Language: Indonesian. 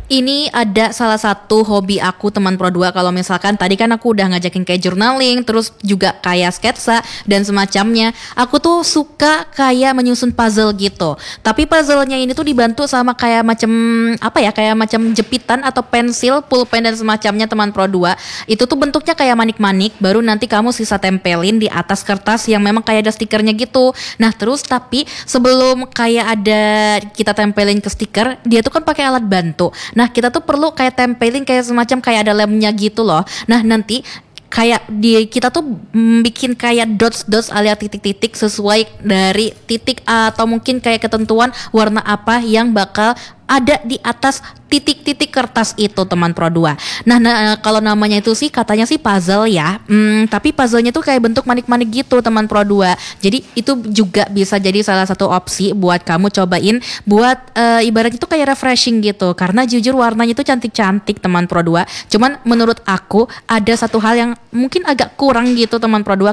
Ini ada salah satu hobi aku teman Pro 2. Kalau misalkan tadi kan aku udah ngajakin kayak journaling, terus juga kayak sketsa dan semacamnya. Aku tuh suka kayak menyusun puzzle gitu. Tapi puzzle-nya ini tuh dibantu sama kayak macam apa ya? Kayak macam jepitan atau pensil, pulpen dan semacamnya teman Pro 2. Itu tuh bentuknya kayak manik-manik, baru nanti kamu sisa tempelin di atas kertas yang memang kayak ada stikernya gitu. Nah, terus tapi sebelum kayak ada kita tempelin ke stiker, dia tuh kan pakai alat bantu. Nah, kita tuh perlu kayak tempelin kayak semacam kayak ada lemnya gitu loh. Nah, nanti kayak kita tuh bikin kayak dots alias titik-titik sesuai dari titik atau mungkin kayak ketentuan warna apa yang bakal ada di atas titik-titik kertas itu teman Pro 2. Nah, kalau namanya itu sih katanya sih puzzle ya. Tapi puzzle-nya tuh kayak bentuk manik-manik gitu teman Pro 2. Jadi itu juga bisa jadi salah satu opsi buat kamu cobain buat ibaratnya tuh kayak refreshing gitu. Karena jujur warnanya tuh cantik-cantik teman Pro 2. Cuman menurut aku ada satu hal yang mungkin agak kurang gitu teman Pro 2